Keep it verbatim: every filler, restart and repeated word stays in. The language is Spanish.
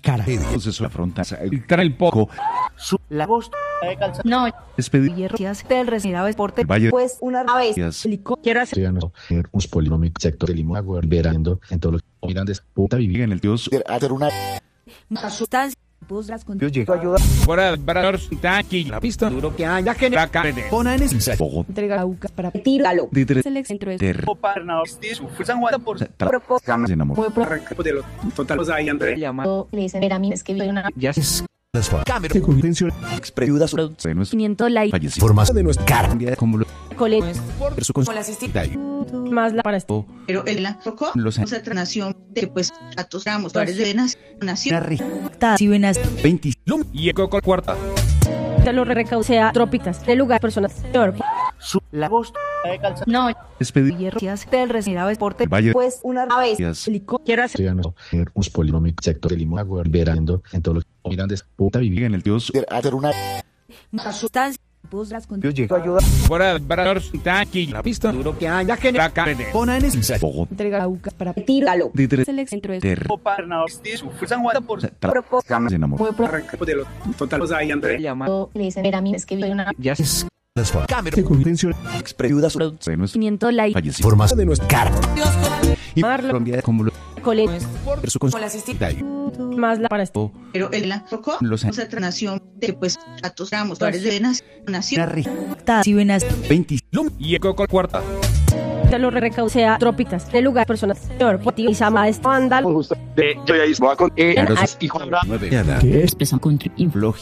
cara. Entonces afronta el poco. Su la voz de calza. No, Despedir. hierros del retirado esporte. El Valle. Pues una vez Días. explicó. Quiero hacer un polinómico sector de Lima, verando en todos los mirantes puta vivir En el Dios. Hacer una una sustancia. Buscas con yo llego a ayudar. Fuera de aquí. La pista. Duro que haya que Acá. Pona en ese Bogotá. entrega la uca para tíralo. De tres. El centro de Ter. San Juan por propósito. Se enamoró. Muy propósito. de lo total. O sea, ahí André Le dicen, ver a mí es que vi una Ya es. las cámaras que con intención expresiva su De nuestro quinientos like. fallecido. formas de nuestra cara. Como lo. Cole Su cons- más la para esto. Pero él la tocó Los otra nación de pues datos ramos, lugares de venas, nación. Si venas veinte. Y eco con cuarta. te lo recaucea trópicas de lugar personas. su la voz de calza. No, Despedir. hierros del retirado esporte. El Valle. Pues una vez Días. explicó. Quiero hacer un polinómico sector de Lima, verando en todos los mirantes puta vivir En el Dios. Hacer una una sustancia. Buscas con yo llego a ayudar. Fuera de aquí. La pista. Duro que haya que Acá. Pona en ese Bogotá. entrega la uca para tíralo. De tres. El centro de Ter. San Juan por Se enamoró. muy propósito. de lo total. O sea, ahí André Le dicen, ver a mí es que vi una Ya es. las cámaras que con intención expresiva su De nuestro quinientos like. fallecido. formas de nuestra cara. Y Marlo. Colombia. Como lo. Cole Su cons- más la para esto. Pero él la tocó Los otra nación de pues datos ramos, lugares de venas, nación. Si venas veinte. Y eco con cuarta. te lo recaucea trópicas de lugar personas. Y sama esta banda. de yo ya hice voy a con eh Claro, hijo de nueve. ¿Qué es? Expresa contra Floj.